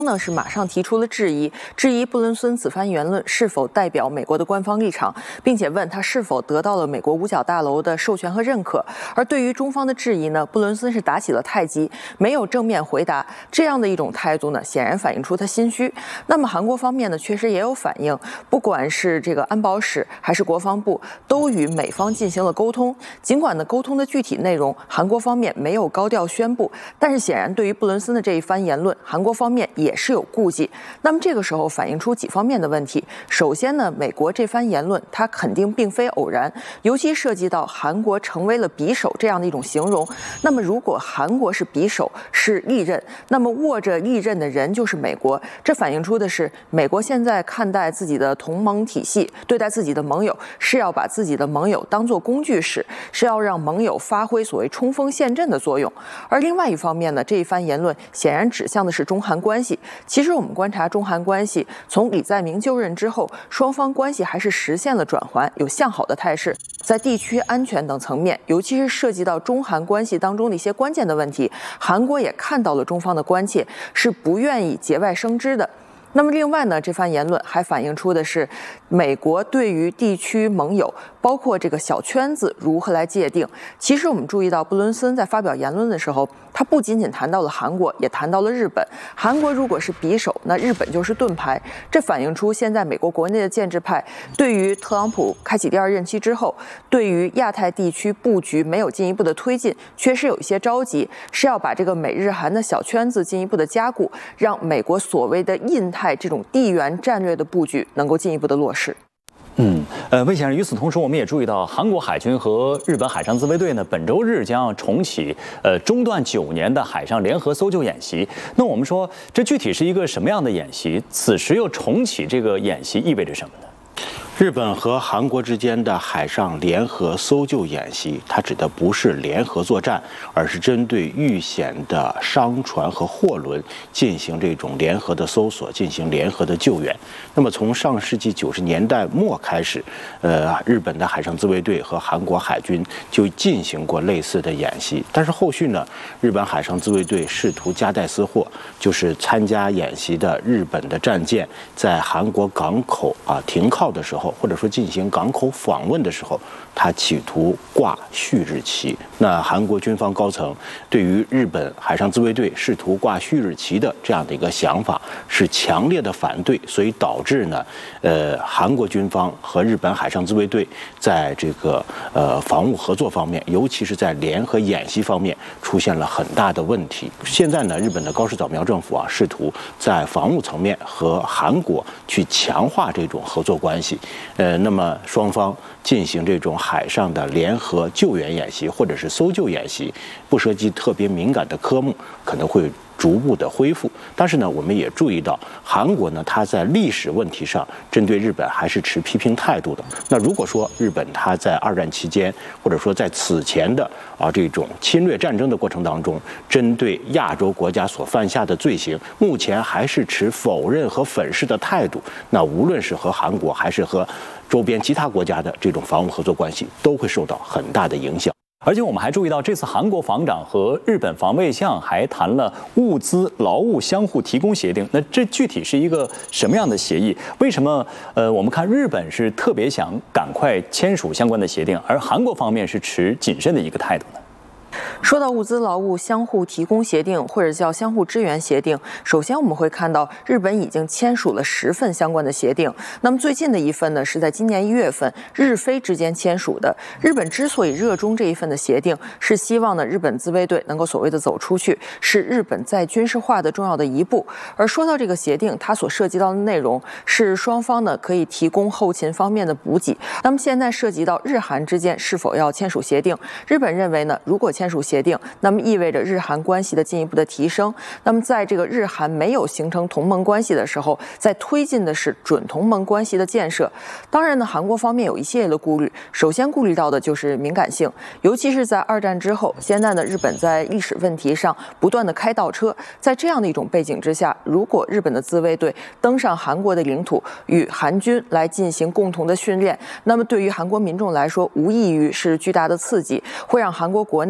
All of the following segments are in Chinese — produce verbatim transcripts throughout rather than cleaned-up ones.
呢是马上提出了质疑，质疑布伦森此番言论是否代表美国的官方立场，并且问他是否得到了美国五角大楼的授权和认可。而对于中方的质疑呢，布伦森是打起了太极，没有正面回答。这样的一种态度呢，显然反映出他心虚。那么韩国方面呢，确实也有反应，不管是这个安保室还是国防部，都与美方进行了沟通。尽管呢，沟通的具体内容韩国方面没有高调宣布，但是显然对于布伦森的这一番言论，韩国方面也也是有顾忌。那么这个时候反映出几方面的问题。首先呢，美国这番言论它肯定并非偶然，尤其涉及到韩国成为了匕首这样的一种形容。那么如果韩国是匕首，是利刃，那么握着利刃的人就是美国。这反映出的是美国现在看待自己的同盟体系，对待自己的盟友，是要把自己的盟友当作工具使，是要让盟友发挥所谓冲锋陷阵的作用。而另外一方面呢，这一番言论显然指向的是中韩关系。其实我们观察中韩关系，从李在明就任之后，双方关系还是实现了转圜，有向好的态势。在地区安全等层面，尤其是涉及到中韩关系当中的一些关键的问题，韩国也看到了中方的关切，是不愿意节外生枝的。那么另外呢，这番言论还反映出的是美国对于地区盟友，包括这个小圈子如何来界定。其实我们注意到布伦森在发表言论的时候，他不仅仅谈到了韩国，也谈到了日本。韩国如果是匕首，那日本就是盾牌。这反映出现在美国国内的建制派对于特朗普开启第二任期之后，对于亚太地区布局没有进一步的推进，确实有一些着急，是要把这个美日韩的小圈子进一步的加固，让美国所谓的印太这种地缘战略的布局能够进一步的落实。 嗯，呃，魏先生，与此同时，我们也注意到，韩国海军和日本海上自卫队呢，本周日将重启呃中断九年的海上联合搜救演习。那我们说，这具体是一个什么样的演习？此时又重启这个演习，意味着什么呢？ 日本和韩国之间的海上联合搜救演习，它指的不是联合作战，而是针对遇险的商船和货轮进行这种联合的搜索，进行联合的救援。那么从上世纪九十年代末开始，呃，日本的海上自卫队和韩国海军就进行过类似的演习，但是后续呢，日本海上自卫队试图夹带私货，就是参加演习的日本的战舰在韩国港口啊停靠的时候，或者说进行港口访问的时候，他企图挂旭日旗。那韩国军方高层对于日本海上自卫队试图挂旭日旗的这样的一个想法是强烈的反对，所以导致呢，呃，韩国军方和日本海上自卫队在这个呃防务合作方面，尤其是在联合演习方面出现了很大的问题。现在呢，日本的高市早苗政府啊，试图在防务层面和韩国去强化这种合作关系。呃，那么双方进行这种海上的联合救援演习或者是搜救演习，不涉及特别敏感的科目，可能会逐步的恢复。但是呢，我们也注意到，韩国呢，它在历史问题上针对日本还是持批评态度的。那如果说日本它在二战期间，或者说在此前的啊这种侵略战争的过程当中，针对亚洲国家所犯下的罪行，目前还是持否认和粉饰的态度，那无论是和韩国还是和周边其他国家的这种防务合作关系，都会受到很大的影响。 而且我们还注意到，这次韩国防长和日本防卫相还谈了物资劳务相互提供协定。那这具体是一个什么样的协议？为什么呃，我们看日本是特别想赶快签署相关的协定，而韩国方面是持谨慎的一个态度呢？ 说到物资劳务相互提供协定，或者叫相互支援协定，首先我们会看到日本已经签署了十份相关的协定。那么最近的一份呢，是在今年一月份日菲之间签署的。日本之所以热衷这一份的协定，是希望呢日本自卫队能够所谓的走出去，是日本在军事化的重要的一步。而说到这个协定，它所涉及到的内容是双方呢可以提供后勤方面的补给。那么现在涉及到日韩之间是否要签署协定，日本认为呢，如果签署协定，那么意味着日韩关系的进一步的提升。那么在这个日韩没有形成同盟关系的时候，在推进的是准同盟关系的建设。当然呢，韩国方面有一系列的顾虑，首先顾虑到的就是敏感性，尤其是在二战之后，现在呢日本在历史问题上不断的开倒车。在这样的一种背景之下，如果日本的自卫队登上韩国的领土，与韩军来进行共同的训练，那么对于韩国民众来说，无异于是巨大的刺激，会让韩国国内掀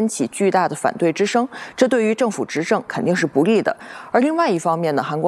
起巨大的反对之声，这对于政府执政肯定是不利的。而另外一方面呢，韩国